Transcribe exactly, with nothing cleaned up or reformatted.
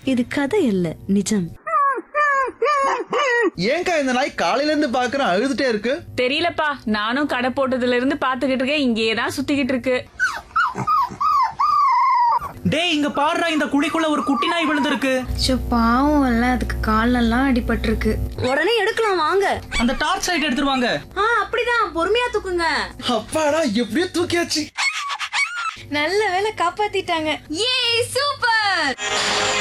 இது கதை அல்ல, நிஜம். ஏங்கா இந்த நாய் காலையில இருந்து பாக்குறேன் அழுதுட்டே இருக்கு? தெரியலப்பா, நானும் கடை போட்டதுல இருந்து பாத்துக்கிட்டு இருக்கேன். இங்கேயேதான் சுத்திக்கிட்டு இருக்கு. டேய், இங்க பாருடா, இந்த குழிக்குள்ள ஒரு குட்டி நாய் விழுந்திருக்கு. சோ பாவம் இல்ல, அதுக்கு காலெல்லாம் அடிபட்டிருக்கு. உடனே எடுக்கலாம் வாங்க. அந்த டார்ச் லைட் எடுத்துருவாங்க. ஆ, அப்படிதான், பொறுமையா தூக்குங்க. அப்பாடா, எப்படியோ தூக்கியாச்சு. நல்ல வேளை காப்பாத்திட்டாங்க. ஏ சூப்பர்.